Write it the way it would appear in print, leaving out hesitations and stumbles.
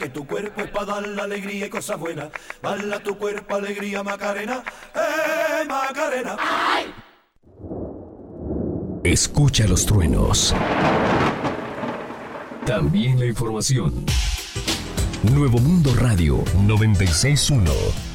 Que tu cuerpo es para dar la alegría y cosas buenas. Bala tu cuerpo, alegría, Macarena. Macarena! ¡Ay! Escucha los truenos. También la información. Nuevo Mundo Radio 96.1.